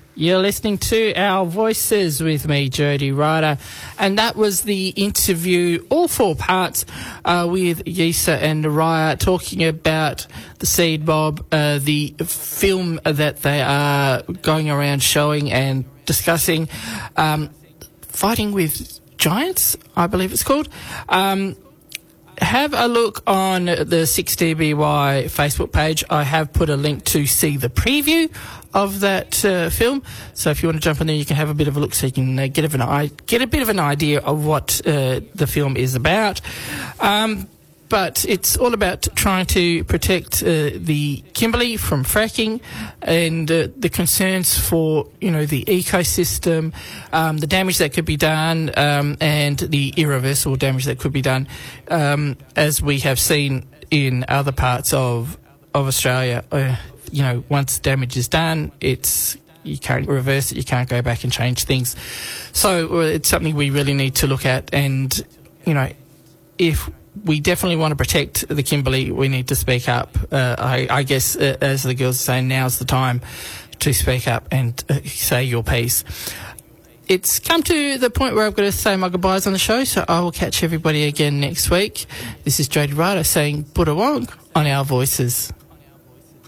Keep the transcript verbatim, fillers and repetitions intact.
You're listening to Our Voices with me, Jody Ryder, and that was the interview, all four parts, uh, with Yisa and Naraya, talking about the Seed Mob, uh, the film that they are going around showing and discussing, um, Fighting with Giants, I believe it's called. Um, have a look on the six D B Y Facebook page. I have put a link to see the preview of that uh, film. So if you want to jump in there, you can have a bit of a look so you can uh, get, of an, get a bit of an idea of what uh, the film is about. Um, but it's all about trying to protect uh, the Kimberley from fracking and uh, the concerns for, you know, the ecosystem, um, the damage that could be done, um, and the irreversible damage that could be done, um, as we have seen in other parts of of Australia. Uh, you know, once damage is done, it's you can't reverse it, you can't go back and change things. So uh, it's something we really need to look at, and, you know, if we definitely want to protect the Kimberley, we need to speak up. Uh, I, I guess, uh, as the girls are saying, now's the time to speak up and uh, say your piece. It's come to the point where I've got to say my goodbyes on the show, so I will catch everybody again next week. This is Jody Ryder saying Buddha Wong on Our Voices.